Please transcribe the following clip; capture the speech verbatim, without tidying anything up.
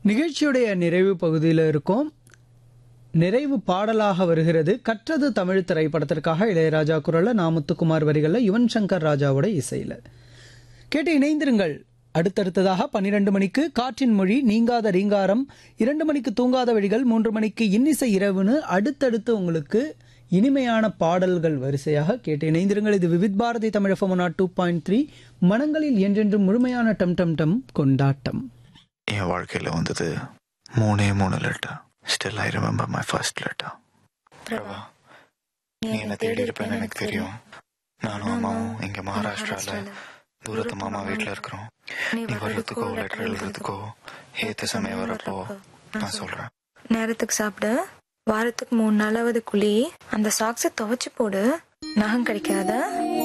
நிகழ்ச்சியுடைய நிறைவு பகுதியில் இருக்கும். நிறைவு பாடலாக வருகிறது கற்றது தமிழ் திரைப்படத்திற்காக இளையராஜா குரல்ல நாமுத்துக்குமார் வரிகளில் யுவன் சங்கர் ராஜாவோட இசையில் கேட்டு இணைந்திருங்கள். அடுத்தடுத்ததாக பன்னிரண்டு மணிக்கு காற்றின் மொழி, நீங்காத ரீங்காரம், இரண்டு மணிக்கு தூங்காத வழிகள், மூன்று மணிக்கு இன்னிசை இரவுன்னு அடுத்தடுத்து உங்களுக்கு இனிமையான பாடல்கள் வரிசையாக கேட்டு இணைந்திருங்கள். இது Vividh Bharathi Tamil FM two point three, மனங்களில் என்றென்றும் முழுமையான டம் டம் டம் கொண்டாட்டம். என் வாழ்க்கையில் வந்தது மூணே மூணு letter. Still I remember my first letter. Prabha, நீ என்ன தேடி இருப்பேன்னு எனக்கு தெரியும். நானும் அம்மாவும் இங்க மகாராஷ்டிரால தூரத்து மாமா வீட்டுல இருக்கிறோம். நீ வர்றதுக்கோ லெட்டர் எழுதுறதுக்கோ ஏத்த சமயம் வரப்போ நான் சொல்றேன். நேரத்துக்கு சாப்பிடு, வாரத்துக்கு மூணு நாளாவது குழி, அந்த சாக்ஸை துவைச்சு போடு, நகம் கிடைக்காத.